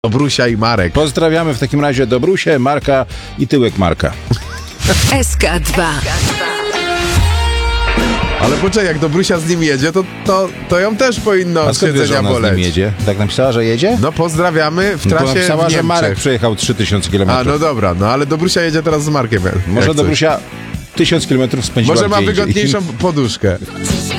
Dobrusia i Marek. Pozdrawiamy w takim razie Dobrusię, Marka i tyłek Marka. SK2. Ale poczekaj, jak Dobrusia z nim jedzie, to ją też powinno A od skąd wiesz, że siedzenia ona z nim boleć. jedzie? Tak napisała, że jedzie? No pozdrawiamy w trasie Napisała, w że Niemczech. Marek przejechał 3000 km. A, no dobra, no ale Dobrusia jedzie teraz z Markiem. Może jak coś. Dobrusia 1000 km spędziła Może ma gdzie indziej. wygodniejszą poduszkę.